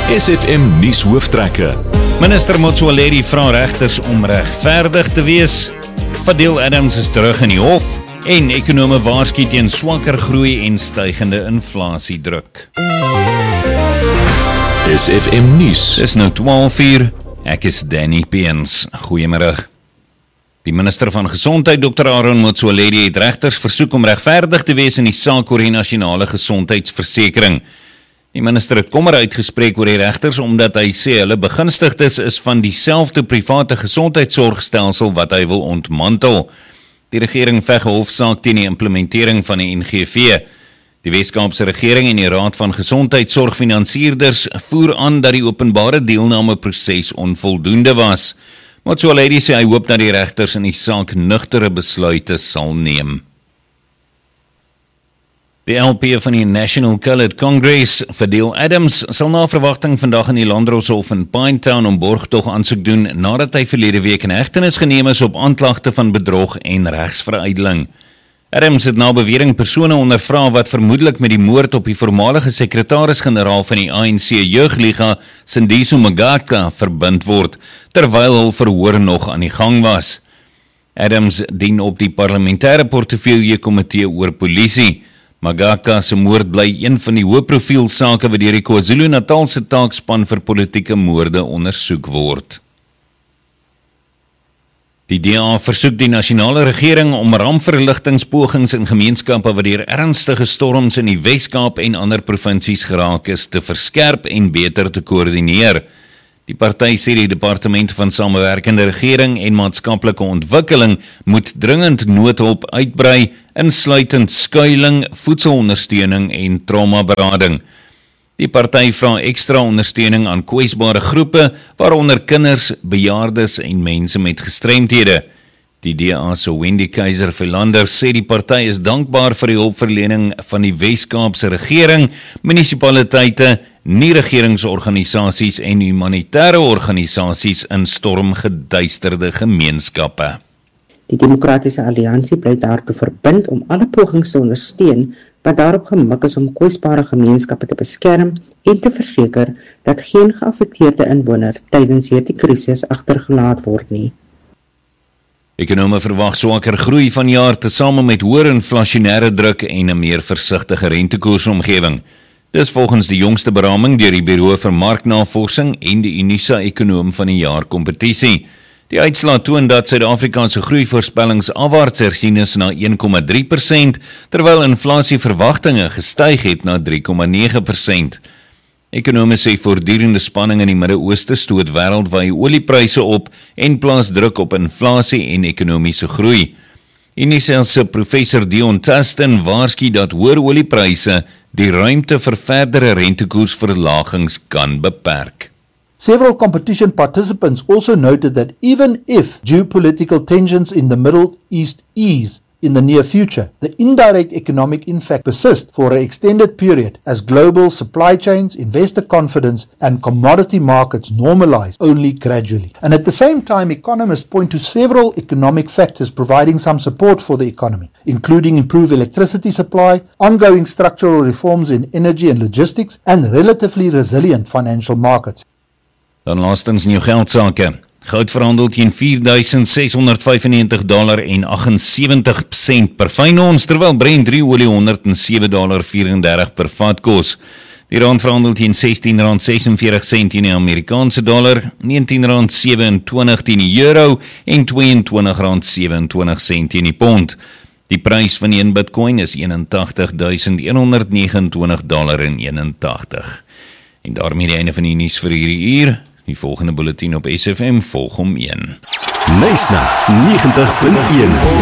SFM nuus hooftrekke. Minister Motsoaledi vra regters om regverdig te wees. Fadil Adams is terug in die hof. En ekonome waarsku teen swakker groei en stygende inflasiedruk. SFM nuus. Dis nou 12:00. Ek is Danny Peens. Goeiemiddag. Die minister van Gesondheid, Dr. Aaron Motsoaledi, het regters versoek om regverdig te wees in die saak oor die nasionale gesondheidsversekering. Die minister het kommer uitgespreek oor die regters omdat hy sê hulle begunstigdes is van dieselfde private gesondheidsorgstelsel wat hy wil ontmantel. Die regering veg 'n hofsaak teen die implementering van die NGV. Die Weskaapse regering en die Raad van Gesondheidsorgfinansierders voer aan dat die openbare deelnameproses onvoldoende was. Motsoaledi sê hy hoop dat die regters in die saak nugtere besluite sal neem. Die LP van die National Coloured Congress, Fadil Adams, sal na verwagting vandag in die Landdroshof in Pinetown om borgtog aansoek doen nadat hy verlede week in hegtenis geneem is op aanklagte van bedrog en regsveruideling. Adams het na bewering persone ondervra wat vermoedelik met die moord op die voormalige sekretaris-generaal van die ANC Jeugliga, Sindiso Magaka, verbind word, terwyl hul verhoor nog aan die gang was. Adams dien op die parlementêre portefeulje komitee oor polisie. Magaka se moord bly een van die hoë-profiel sake wat deur die KwaZulu-Natalse taakspan vir politieke moorde ondersoek word. Die DA versoek die nasionale regering om rampverligtingspogings in gemeenskappe wat deur ernstige storms in die Wes-Kaap en ander provinsies geraak is te verskerp en beter te koördineer. Die party sê die departement van samewerkende regering en maatskaplike ontwikkeling moet dringend noodhulp uitbrei, insluitend skuiling, voedselondersteuning en traumaberading. Die party vra ekstra ondersteuning aan kwesbare groepe, waaronder kinders, bejaardes en mense met gestremthede. Die DA se Wendy Keiser-Philander sê die party is dankbaar vir die hulpverlening van die Wes-Kaapse regering, munisipaliteite, nie-regeringsorganisasies en humanitêre organisasies in stormgeduisterde gemeenskappe. Die Demokratiese Alliansie bly daartoe verbind om alle pogings te ondersteun wat daarop gemik is om kwesbare gemeenskappe te beskerm en te verseker dat geen geaffekteerde inwoner tydens hierdie krisis agtergelaat word nie. Ekonome verwag swakker groei vanjaar tesame met hoër inflasionêre druk en 'n meer versigtige rentekoersomgewing. Dis volgens die jongste beraming deur die Buro vir Marknavorsing en die Unisa Ekonoom van die jaar kompetisie. Die uitslae toon dat Suid-Afrika se groeivoorspellings afwaarts hersien is na 1,3%, terwyl inflasieverwagtinge gestyg het na 3,9%. Ekonome sê voortdurende spanning in die Midde-Ooste stoot wêreldwye oliepryse op en plaas druk op inflasie en ekonomiese groei. Unisa se professor Dion Tustin waarsku dat hoër oliepryse die ruimte vir verdere rentekoersverlagings kan beperk. Several competition participants also noted that even if geopolitical tensions in the Middle East ease in the near future, the indirect economic impact persists for an extended period as global supply chains, investor confidence and commodity markets normalize only gradually. And at the same time, economists point to several economic factors providing some support for the economy, including improved electricity supply, ongoing structural reforms in energy and logistics, and relatively resilient financial markets. Dan laastens nieuw geldsake. Goud verhandel teen $4,650.78 per fyn ons, terwyl Brent olie $107.34 per vat kos. Die rand verhandel teen R16.46 teen die Amerikaanse dollar, R19.27 teen die euro en R22.27 teen die pond. Die prys van 1 Bitcoin is $81.129.81. En daarmee die einde van die nuus vir hierdie uur. Die volgende bulletin op SFM volg om 1. Luister na 90.1